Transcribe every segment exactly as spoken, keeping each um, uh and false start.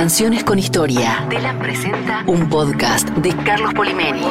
Canciones con Historia. Telam presenta un podcast de Carlos Polimeni.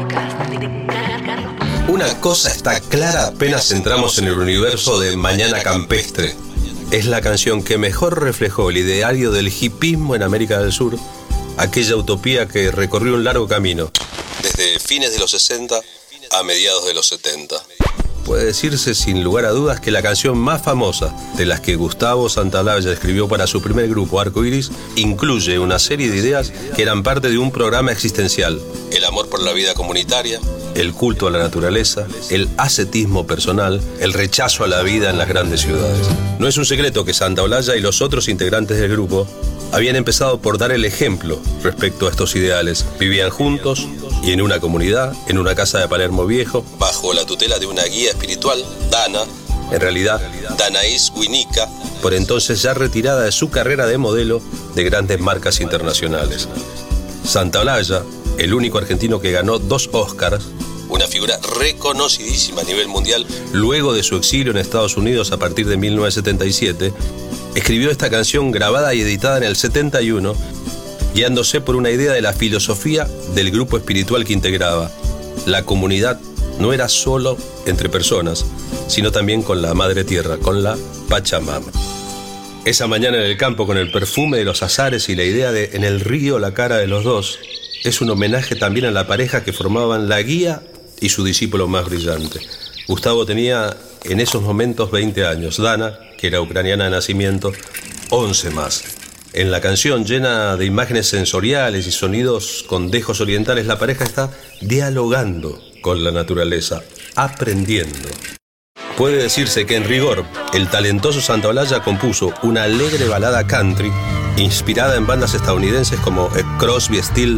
Una cosa está clara apenas entramos en el universo de Mañana Campestre. Es la canción que mejor reflejó el ideario del hipismo en América del Sur, aquella utopía que recorrió un largo camino, desde fines de los sesenta a mediados de los setenta. Puede decirse sin lugar a dudas que la canción más famosa de las que Gustavo Santaolalla escribió para su primer grupo, Arco Iris, incluye una serie de ideas que eran parte de un programa existencial: el amor por la vida comunitaria, el culto a la naturaleza, el ascetismo personal, el rechazo a la vida en las grandes ciudades. No es un secreto que Santaolalla y los otros integrantes del grupo habían empezado por dar el ejemplo respecto a estos ideales. Vivían juntos y en una comunidad, en una casa de Palermo Viejo, bajo la tutela de una guía espiritual, Dana, en realidad Danaís Winica, por entonces ya retirada de su carrera de modelo de grandes marcas internacionales. Santaolalla, el único argentino que ganó dos Oscars, una figura reconocidísima a nivel mundial, luego de su exilio en Estados Unidos a partir de mil novecientos setenta y siete, escribió esta canción grabada y editada en el setenta y uno, guiándose por una idea de la filosofía del grupo espiritual que integraba. La comunidad no era solo entre personas, sino también con la Madre Tierra, con la Pachamama. Esa mañana en el campo, con el perfume de los azares y la idea de en el río la cara de los dos, es un homenaje también a la pareja que formaban la guía y su discípulo más brillante. Gustavo tenía en esos momentos veinte años, Dana, que era ucraniana de nacimiento, once más. En la canción, llena de imágenes sensoriales y sonidos con dejos orientales, la pareja está dialogando con la naturaleza, aprendiendo. Puede decirse que en rigor, el talentoso Santaolalla compuso una alegre balada country inspirada en bandas estadounidenses como Crosby, Stills